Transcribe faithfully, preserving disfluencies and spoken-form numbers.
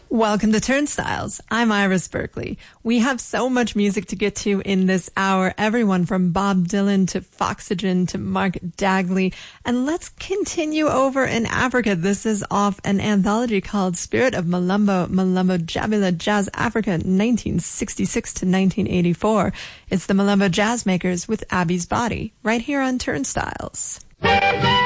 Welcome to Turnstiles. I'm Iris Berkeley. We have so much music to get to in this hour. Everyone from Bob Dylan to Foxygen to Mark Dagley. And let's continue over in Africa. This is off an anthology called Spirit of Malumbo, Malumbo Jabila Jazz Africa, nineteen sixty-six to nineteen eighty-four. It's the Malumbo Jazz Makers with Abby's Body, right here on Turnstiles.